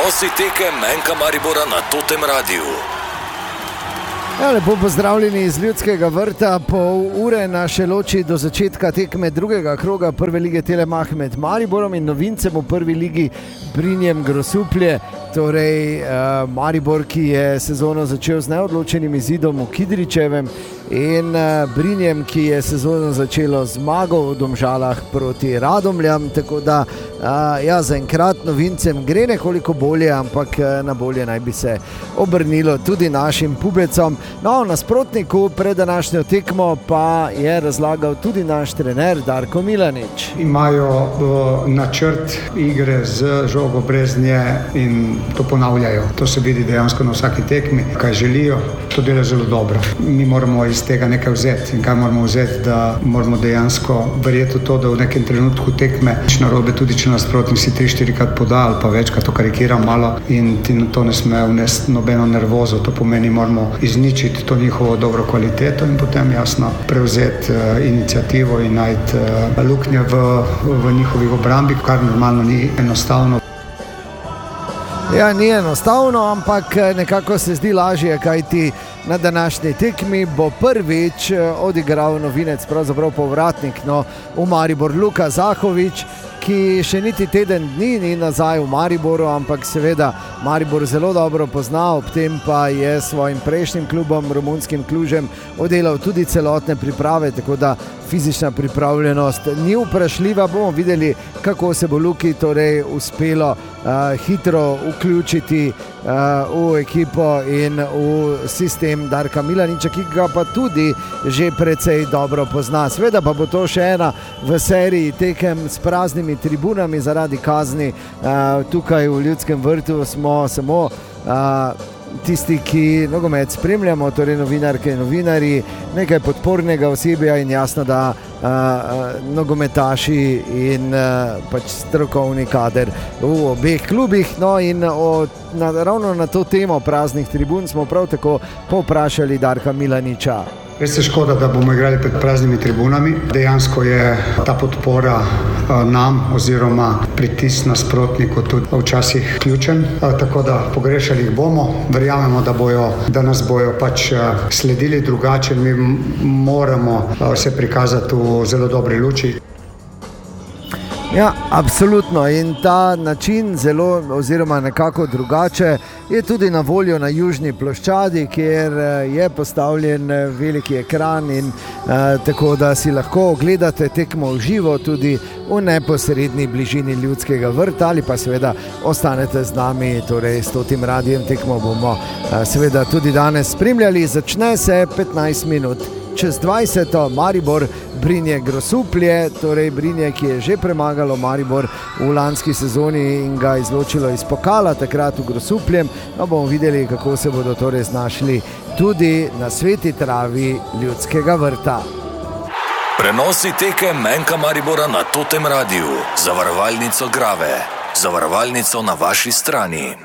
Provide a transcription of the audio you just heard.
Prenosi tekem NK Maribora na Totem Radiu. Ja, lepo pozdravljeni iz Ljudskega vrta. Pol ure nas še loči do začetka tekme drugega kroga prve lige Telemach med Mariborom in novincem v prvi ligi Brinjem Grosuplje. Torej Maribor, ki je sezono začel z neodločenim izidom v Kidričevem, in Brinjem, ki je sezono začelo z zmago v Domžalah proti Radomljam. Tako da ja, zaenkrat novincem gre nekoliko bolje, ampak na bolje naj bi se obrnilo tudi našim pubecom. No, nasprotniku pred današnjo tekmo pa je razlagal tudi naš trener Darko Milanič. Imajo načrt igre z žogo brez nje in to ponavljajo. To se vidi dejansko na vsaki tekmi, kaj želijo, to dela zelo dobro. Mi moramo iz tega nekaj vzeti. In kaj moramo vzeti? Da moramo dejansko verjeti v to, da v nekem trenutku tekme narobe, tudi če nasprotnik si 3-4krat poda ali pa večkrat, to karikiram malo, in ti to ne sme vnesti nobeno nervozo. To pomeni, moramo izničiti to njihovo dobro kvaliteto in potem jasno prevzeti iniciativo in najti luknje v njihovih obrambi, kar normalno ni enostavno. Ja, ni enostavno, ampak nekako se zdi lažje, kajti na današnji tekmi bo prvič odigral novinec, pravzaprav povratnik v Maribor, Luka Zahovič, ki še niti teden dni ni nazaj v Mariboru, ampak seveda Maribor zelo dobro pozna, ob tem pa je svojim prejšnjim klubom, romunskim Klužem, oddelal tudi celotne priprave, tako da fizična pripravljenost ni vprašljiva. Bomo videli, kako se bo Luki torej uspelo hitro vključiti v ekipo in v sistem Darka Milaniča, ki ga pa tudi že precej dobro pozna. Seveda pa bo to še ena v seriji tekem s praznimi tribunami zaradi kazni. Tukaj v Ljudskem vrtu smo samo tisti, ki nogomet spremljamo, torej novinarke in novinarji, nekaj podpornega osebja in jasno, da nogometaši in pač strokovni kader v obeh klubih. No, in ravno na to temo praznih tribun smo prav tako povprašali Darka Milaniča. Res je škoda, da bomo igrali pred praznimi tribunami. Dejansko je ta podpora nam oziroma pritisk nasprotniku tudi včasih ključen, tako da pogrešali jih bomo. Verjamemo, da nas bojo pač sledili drugače. Mi moramo se prikazati v zelo dobri luči. Ja, absolutno, in ta način zelo oziroma nekako drugače je tudi na voljo na južni ploščadi, kjer je postavljen veliki ekran in tako da si lahko ogledate tekmo v živo tudi v neposredni bližini Ljudskega vrta, ali pa seveda ostanete z nami, torej s Totem radijem. Tekmo bomo seveda tudi danes spremljali. Začne se 15 minut čez 20. Maribor Brinje Grosuplje, torej Brinje, ki je že premagalo Maribor v lanski sezoni in ga izločilo iz pokala takrat v Grosupljem. No, bomo videli, kako se bodo torej znašli tudi na sveti travi Ljudskega vrta. Prenosi tekem NK Maribora na Totem Radiu. Zavarovalnico Grave. Zavarovalnico na vaši strani.